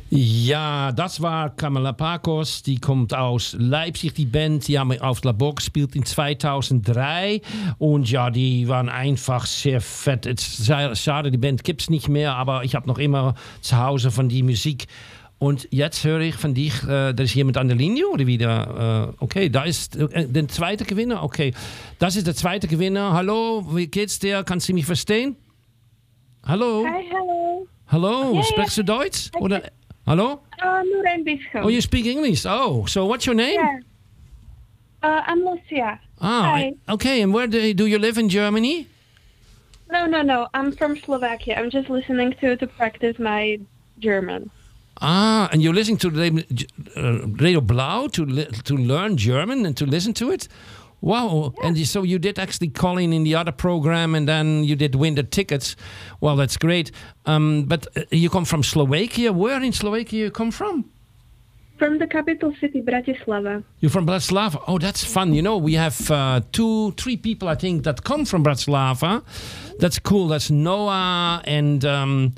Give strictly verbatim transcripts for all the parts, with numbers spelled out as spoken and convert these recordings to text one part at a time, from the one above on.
Ja, das war Kamala Pakos, die kommt aus Leipzig, die Band, die haben auf Labor gespielt in zweitausenddrei und ja, die waren einfach sehr fett. Es ist schade, die Band gibt es nicht mehr, aber ich habe noch immer zu Hause von die Musik. Und jetzt höre ich von dich, äh, da ist jemand an der Linie oder wieder? Äh, okay, da ist äh, der zweite Gewinner. Okay, das ist der zweite Gewinner. Hallo, wie geht's dir? Kannst du mich verstehen? Hallo? Hi, hallo. Hallo, Ja, sprichst du ja. Deutsch? Oder, hallo? Uh, nur ein bisschen. Oh, you speak English. Oh, so what's your name? Yeah. Uh, I'm Lucia. Ah, Hi. okay. And where do, do you live in Germany? No, no, no. I'm from Slovakia. I'm just listening to to practice my German. Ah, and you're listening to Radio, uh, Radio Blau to li- to learn German and to listen to it? Wow. Yeah. And you, so you did actually call in in the other program and then you did win the tickets. Well, that's great. Um, but uh, you come from Slovakia. Where in Slovakia you come from? From the capital city, Bratislava. You're from Bratislava. Oh, that's fun. You know, we have uh, two, three people, I think, that come from Bratislava. That's cool. That's Noah and um,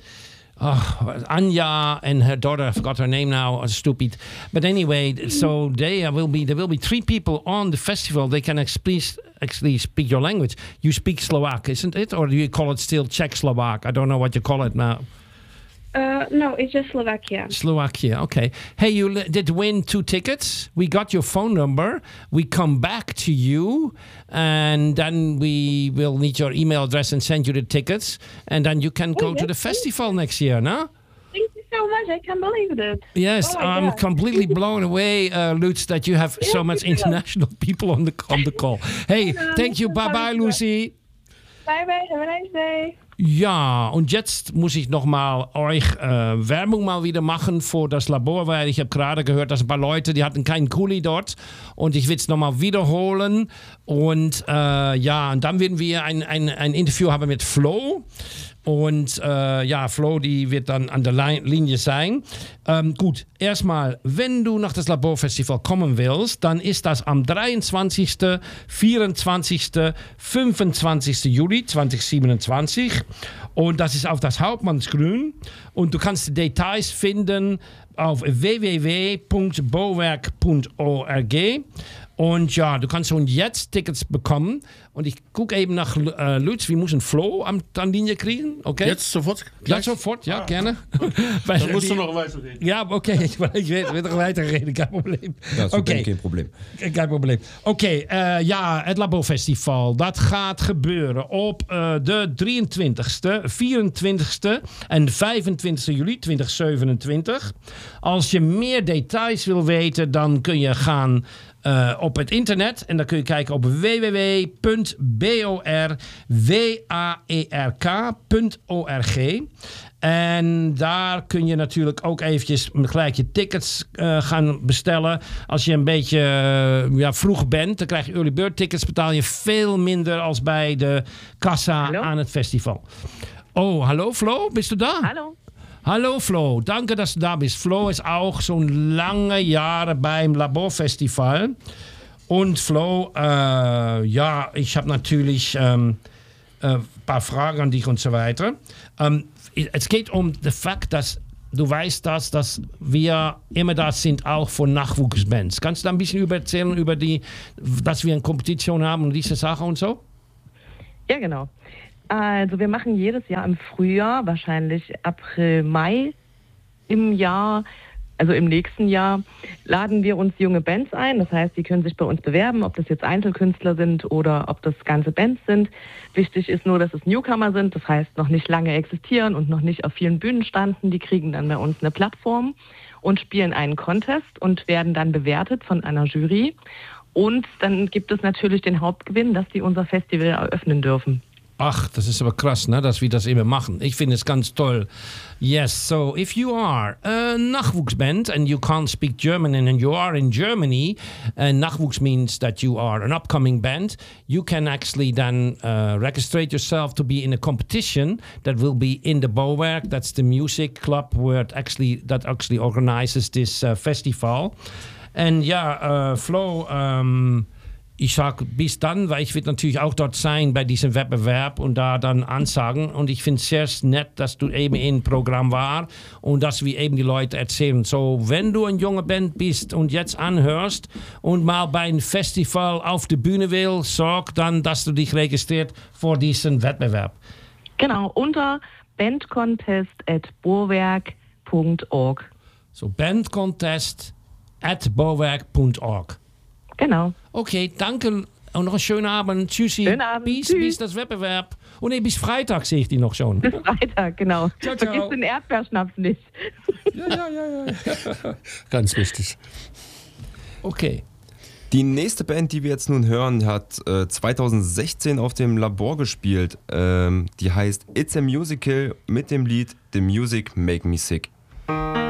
oh, Anja and her daughter. I forgot her name now. Oh, stupid. But anyway, so they will be. There will be three people on the festival. They can actually actually speak your language. You speak Slovak, isn't it, or do you call it still Czech Slovak? I don't know what you call it now. Uh, no, it's just Slovakia. Slovakia, okay. Hey, you l- did win two tickets. We got your phone number. We come back to you, and then we will need your email address and send you the tickets, and then you can go Oh, to the yes, festival next year, no? Thank you so much. I can't believe it. Yes, Oh my I'm God. completely blown away, uh, Lutz, that you have so Yeah, much me too. international people on the on the call. Hey, Yeah, thank you. me too. Bye bye, Lucy. Bye bye. Have a nice day. Ja, und jetzt muss ich nochmal euch äh, Werbung mal wieder machen für das Labor, weil ich habe gerade gehört, dass ein paar Leute, die hatten keinen Kuli dort und ich will es nochmal wiederholen und äh, ja, und dann werden wir ein, ein, ein Interview haben mit Flo. Und äh, ja, Flo, die wird dann an der Li- Linie sein. Ähm, gut, erstmal, wenn du nach das Laborfestival kommen willst, dann ist das am dreiundzwanzigsten, vierundzwanzigsten, fünfundzwanzigsten Juli zweitausendsiebenundzwanzig. Und das ist auf das Hauptmannsgrün. Und du kannst die Details finden auf w w w punkt bauwerk punkt org. Und ja, du kannst schon jetzt Tickets bekommen. Und ich gucke eben nach äh, Lutz, wir müssen Flo an der Linie kriegen. Okay? Jetzt sofort? Ja, Gleich? sofort, ja, Ah. gerne. Weil Dann musst die- du noch weiterreden. Ja, okay, ich, ich werde noch weiterreden, kein Problem. Dat is Oké. geen probleem. Geen probleem. Oké, eh, ja, het Laborfestival. Dat gaat gebeuren op eh, de drieëntwintigste, vierentwintigste en vijfentwintigste juli tweeduizend zevenentwintig. Als je meer details wil weten, dan kun je gaan uh, op het internet. En dan kun je kijken op w w w punt bauwerk punt org. En daar kun je natuurlijk ook eventjes gelijk je tickets uh, gaan bestellen. Als je een beetje uh, ja, vroeg bent, dan krijg je early bird tickets. Betaal je veel minder als bij de kassa Hallo? aan het festival. Oh, hallo Flo, bist du da? Hallo. Hallo Flo, danke, dass du da bist. Flo ist auch schon lange Jahre beim Laborfestival. Und Flo, äh, ja, ich habe natürlich ähm, ein paar Fragen an dich und so weiter. Ähm, es geht um den Fakt, dass du weißt, dass, dass wir immer da sind, auch für Nachwuchsbands. Kannst du da ein bisschen über erzählen, über die, dass wir eine Kompetition haben und diese Sache und so? Ja, genau. Also wir machen jedes Jahr im Frühjahr, wahrscheinlich April, Mai im Jahr, also im nächsten Jahr, laden wir uns junge Bands ein. Das heißt, die können sich bei uns bewerben, ob das jetzt Einzelkünstler sind oder ob das ganze Bands sind. Wichtig ist nur, dass es Newcomer sind, das heißt noch nicht lange existieren und noch nicht auf vielen Bühnen standen. Die kriegen dann bei uns eine Plattform und spielen einen Contest und werden dann bewertet von einer Jury. Und dann gibt es natürlich den Hauptgewinn, dass die unser Festival eröffnen dürfen. Ach, das ist aber krass, ne, dass wir das immer machen. Ich finde es ganz toll. Yes, so if you are a Nachwuchsband and you can't speak German and you are in Germany, and Nachwuchs means that you are an upcoming band, you can actually then uh, register yourself to be in a competition that will be in the Bauwerk. That's the music club where it actually that actually organizes this uh, festival. And yeah, uh, Flo, um, ich sage bis dann, weil ich will natürlich auch dort sein bei diesem Wettbewerb und da dann ansagen. Und ich finde es sehr nett, dass du eben im Programm war und dass wir eben die Leute erzählen. So, wenn du ein junger Band bist und jetzt anhörst und mal bei einem Festival auf die Bühne willst, sorg dann, dass du dich registriert vor diesem Wettbewerb. Genau, unter bandcontest at bowerk punkt org. So, bandcontest at bowerk punkt org. Genau. Okay, danke und noch einen schönen Abend. Tschüssi. Schönen Abend. Bis, Tschüss. bis das Wettbewerb. Und nee, bis Freitag sehe ich die noch schon. Bis Freitag, genau. Ciao, ciao. Vergiss den Erdbeerschnaps nicht. Ja, ja, ja, ja. Ganz wichtig. Okay. Die nächste Band, die wir jetzt nun hören, hat äh, zwanzig sechzehn auf dem Labor gespielt. Ähm, die heißt It's a Musical mit dem Lied The Music Make Me Sick.